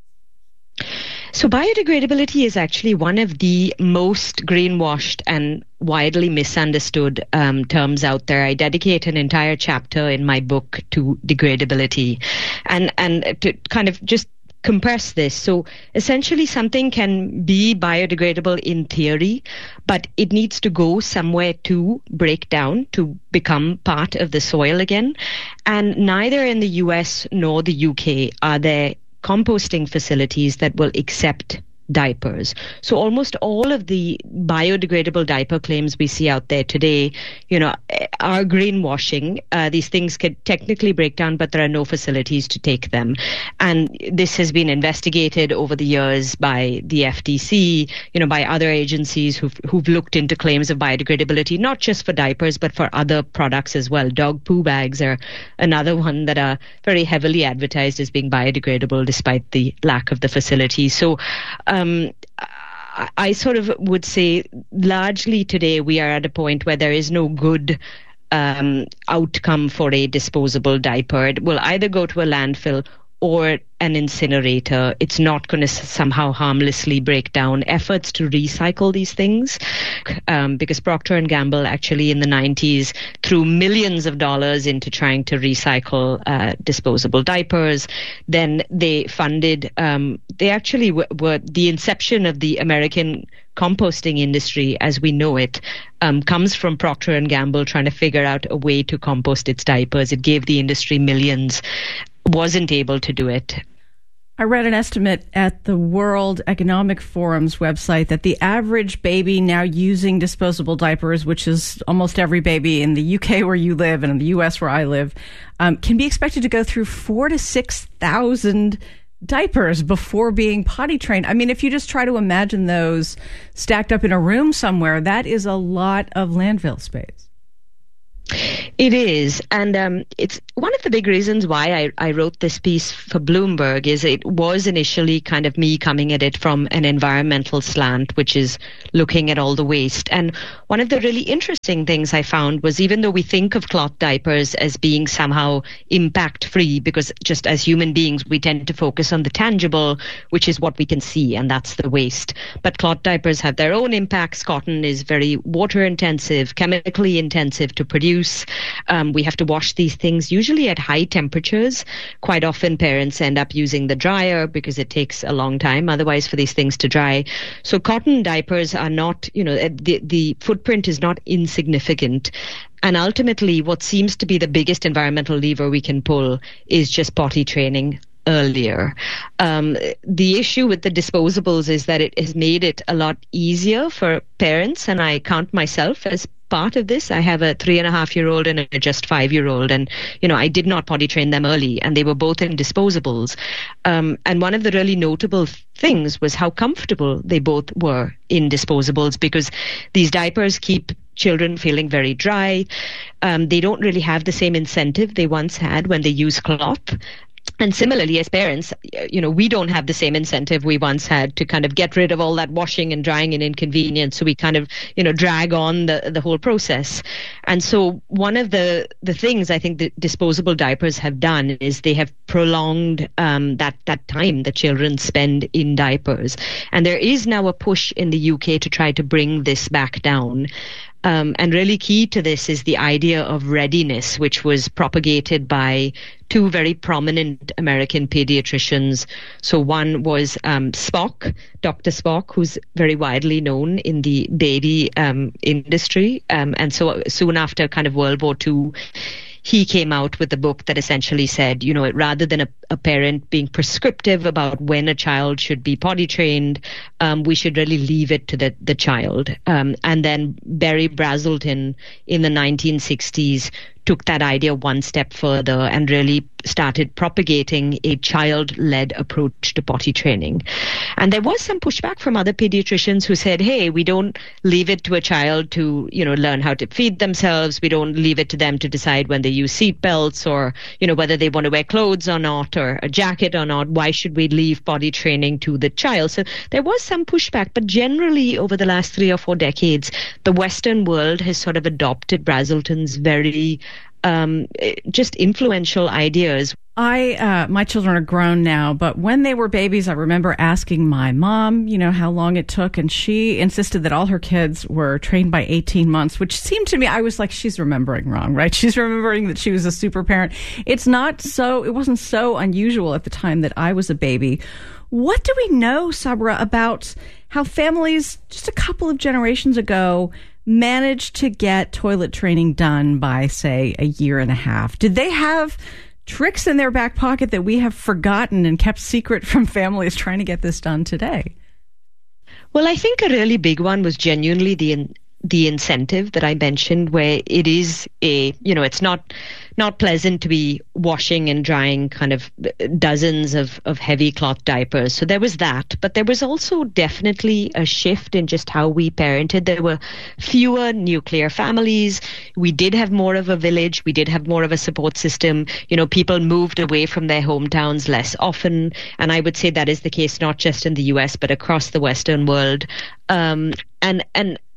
So biodegradability is actually one of the most greenwashed and widely misunderstood terms out there. I dedicate an entire chapter in my book to degradability, and to kind of just compress this. So essentially something can be biodegradable in theory, but it needs to go somewhere to break down, to become part of the soil again. And neither in the US nor the UK are there composting facilities that will accept diapers. So almost all of the biodegradable diaper claims we see out there today, are greenwashing. These things could technically break down, but there are no facilities to take them. And this has been investigated over the years by the FTC, by other agencies who've looked into claims of biodegradability, not just for diapers, but for other products as well. Dog poo bags are another one that are very heavily advertised as being biodegradable, despite the lack of the facility. So, I sort of would say largely today we are at a point where there is no good outcome for a disposable diaper. It will either go to a landfill or an incinerator. It's not going to somehow harmlessly break down. Efforts to recycle these things, because Procter & Gamble actually in the 90s threw millions of dollars into trying to recycle disposable diapers. Then they funded, they actually were the inception of the American composting industry as we know it comes from Procter & Gamble trying to figure out a way to compost its diapers. It gave the industry millions, wasn't able to do it. I read an estimate at the World Economic Forum's website that the average baby now using disposable diapers, which is almost every baby in the UK where you live and in the US where I live, can be expected to go through 4,000 to 6,000 diapers before being potty trained. I mean, if you just try to imagine those stacked up in a room somewhere, that is a lot of landfill space. It is. And it's one of the big reasons why I wrote this piece for Bloomberg is it was initially kind of me coming at it from an environmental slant, which is looking at all the waste. And one of the really interesting things I found was even though we think of cloth diapers as being somehow impact-free, because just as human beings, we tend to focus on the tangible, which is what we can see, and that's the waste. But cloth diapers have their own impacts. Cotton is very water-intensive, chemically intensive to produce. We have to wash these things usually at high temperatures. Quite often parents end up using the dryer because it takes a long time otherwise for these things to dry. So cotton diapers are not, the footprint is not insignificant. And ultimately what seems to be the biggest environmental lever we can pull is just potty training earlier. The issue with the disposables is that it has made it a lot easier for parents, and I count myself as part of this. I have a 3.5-year-old and a just 5-year-old, and I did not potty train them early, and they were both in disposables. And one of the really notable things was how comfortable they both were in disposables, because these diapers keep children feeling very dry. They don't really have the same incentive they once had when they use cloth. And similarly, as parents, we don't have the same incentive we once had to kind of get rid of all that washing and drying and inconvenience. So we kind of, drag on the whole process. And so one of the things I think that disposable diapers have done is they have prolonged that time that children spend in diapers. And there is now a push in the UK to try to bring this back down. And really key to this is the idea of readiness, which was propagated by two very prominent American pediatricians. So one was Spock, Dr. Spock, who's very widely known in the baby industry. And so soon after kind of World War II, he came out with a book that essentially said, rather than a parent being prescriptive about when a child should be potty trained, we should really leave it to the child. And then Barry Brazelton in the 1960s took that idea one step further and really started propagating a child-led approach to potty training. And there was some pushback from other pediatricians who said, hey, we don't leave it to a child to, learn how to feed themselves. We don't leave it to them to decide when they use seat belts or, whether they want to wear clothes or not or a jacket or not. Why should we leave potty training to the child? So there was some pushback, but generally over the last 3 or 4 decades, the Western world has sort of adopted Brazelton's very just influential ideas. My children are grown now, but when they were babies, I remember asking my mom, how long it took, and she insisted that all her kids were trained by 18 months, which seemed to me, I was like, she's remembering wrong, right? She's remembering that she was a super parent. It wasn't so unusual at the time that I was a baby. What do we know, Sabra, about how families just a couple of generations ago managed to get toilet training done by, say, 1.5 years? Did they have tricks in their back pocket that we have forgotten and kept secret from families trying to get this done today? Well, I think a really big one was genuinely the incentive that I mentioned, where it is it's not pleasant to be washing and drying kind of dozens of heavy cloth diapers. So there was that. But there was also definitely a shift in just how we parented. There were fewer nuclear families. We did have more of a village. We did have more of a support system. People moved away from their hometowns less often. And I would say that is the case not just in the US, but across the Western world. And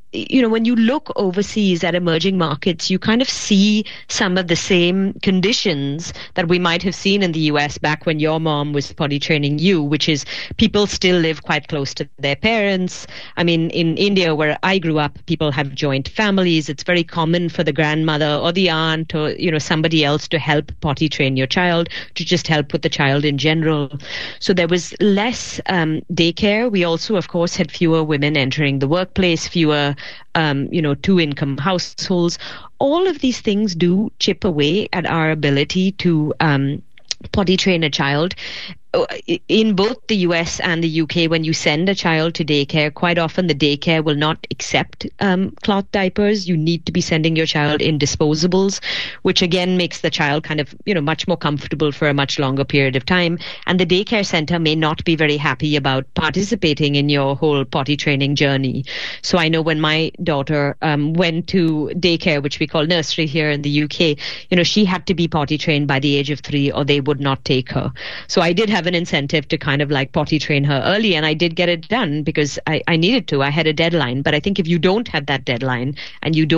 when you look overseas at emerging markets, you kind of see some of the same conditions that we might have seen in the US back when your mom was potty training you, which is people still live quite close to their parents. I mean, in India, where I grew up, people have joint families. It's very common for the grandmother or the aunt or, somebody else to help potty train your child, to just help with the child in general. So there was less daycare. We also, of course, had fewer women entering the workplace, fewer two-income households. All of these things do chip away at our ability to potty train a child. In both the US and the UK, when you send a child to daycare, quite often the daycare will not accept cloth diapers. You need to be sending your child in disposables, which again makes the child kind of, much more comfortable for a much longer period of time. And the daycare center may not be very happy about participating in your whole potty training journey. So I know when my daughter went to daycare, which we call nursery here in the UK, she had to be potty trained by the age of 3 or they would not take her. So I did have an incentive to kind of like potty train her early, and I did get it done because I needed to. I had a deadline. But I think if you don't have that deadline and you don't